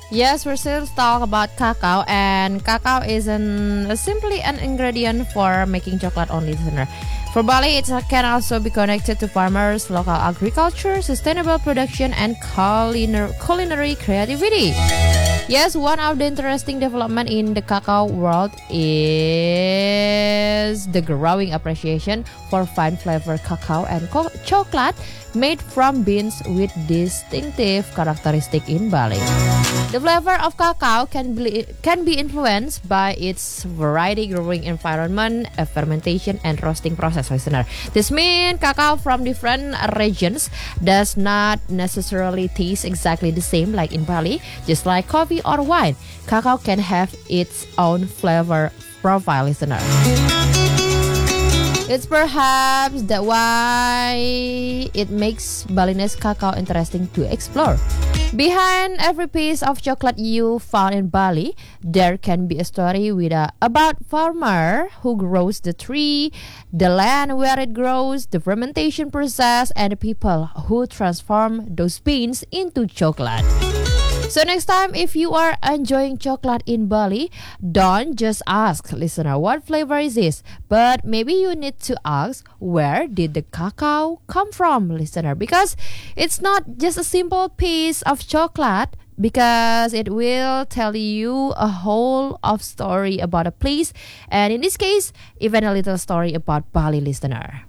Yes, we're still talk about cacao, and cacao isn't simply an ingredient for making chocolate only, listener. For Bali, it can also be connected to farmers, local agriculture, sustainable production, and culinary creativity. Yes, one of the interesting development in the cacao world is the growing appreciation for fine flavor cacao and chocolate made from beans with distinctive characteristic in Bali. The flavor of cacao can be influenced by its variety, growing environment, fermentation, and roasting process, listener. This means cacao from different regions does not necessarily taste exactly the same like in Bali. Just like coffee or wine, cacao can have its own flavor profile, listener. It's perhaps that why it makes Balinese cacao interesting to explore. Behind every piece of chocolate you found in Bali, there can be a story about farmer who grows the tree, the land where it grows, the fermentation process, and the people who transform those beans into chocolate. So next time, if you are enjoying chocolate in Bali, don't just ask, listener, what flavor is this? But maybe you need to ask, where did the cacao come from, listener? Because it's not just a simple piece of chocolate, because it will tell you a whole of story about a place, and in this case, even a little story about Bali, listener.